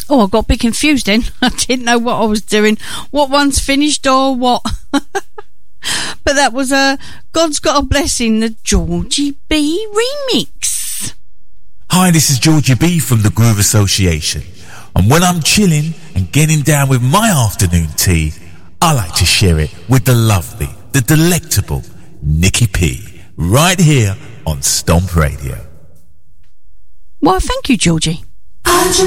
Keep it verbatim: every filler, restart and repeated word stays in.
Oh, I got a bit confused then. I didn't know what I was doing. What one's finished or what? But that was a uh, God's Got a Blessing, the Georgie B remix. Hi, this is Georgie B from the Groove Association. And when I'm chilling and getting down with my afternoon tea, I like to share it with the lovely, the delectable Nikki P, right here on Stomp Radio. Well, thank you, Georgie.